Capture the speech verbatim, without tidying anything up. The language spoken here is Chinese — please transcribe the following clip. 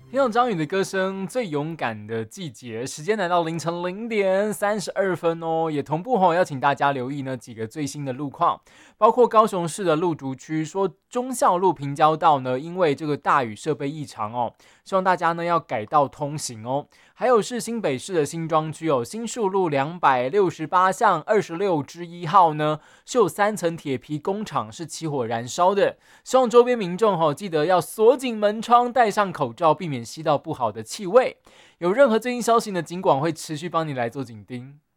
听到张宇的歌声，最勇敢的季节，时间来到凌晨零点三十二分哦，也同步吼要请大家留意呢几个最新的路况，包括高雄市的路竹区说忠孝路平交道呢，因为这个大雨设备异常哦，希望大家呢要改道通行哦。还有是新北市的新庄区哦，新树路两百六十八巷二十六之一号呢，是有三层铁皮工厂是起火燃烧的，希望周边民众哦记得要锁紧门窗，戴上口罩，避免吸到不好的气味。有任何最新消息呢，警广会持续帮你来做紧盯。